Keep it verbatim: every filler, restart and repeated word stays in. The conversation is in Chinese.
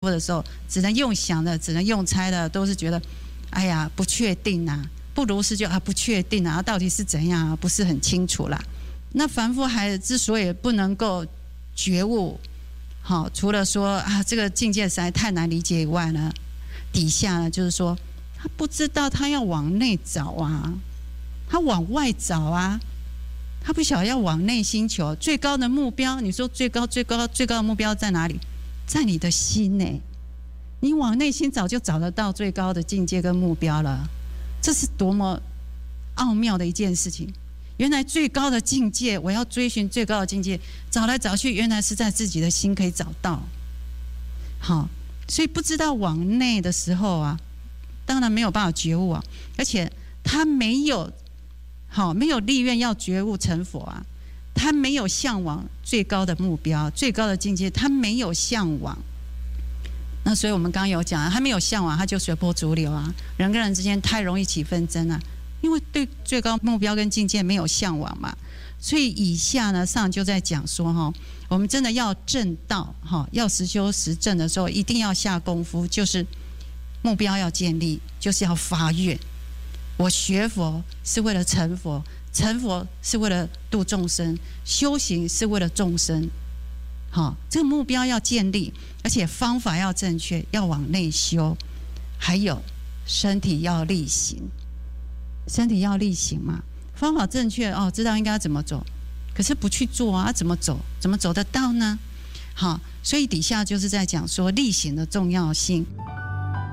夫的时候，只能用想的，只能用猜的，都是觉得，哎呀，不确定啊，不如是就啊不确定啊，到底是怎样啊，不是很清楚啦。那凡夫孩子之所以不能够觉悟，好，除了说啊这个境界实在太难理解以外呢，底下呢就是说，他不知道他要往内找啊，他往外找啊。他不晓得要往内心求最高的目标，你说最高最高最高的目标在哪里？在你的心呢、欸？你往内心找就找得到最高的境界跟目标了，这是多么奥妙的一件事情！原来最高的境界，我要追寻最高的境界，找来找去，原来是在自己的心可以找到。好，所以不知道往内的时候啊，当然没有办法觉悟啊，而且他没有。好，没有力愿要觉悟成佛啊，他没有向往最高的目标、最高的境界，他没有向往。那所以我们刚刚有讲，他没有向往，他就随波逐流啊。人跟人之间太容易起纷争啊，因为对最高目标跟境界没有向往嘛。所以以下呢，上就在讲说哈，我们真的要正道哈，要实修实证的时候，一定要下功夫，就是目标要建立，就是要发愿。我学佛是为了成佛，成佛是为了度众生，修行是为了众生。好，这个目标要建立，而且方法要正确，要往内修，还有身体要力行，身体要力行嘛，方法正确哦，知道应该怎么走，可是不去做啊，怎么走？怎么走得到呢？好，所以底下就是在讲说力行的重要性。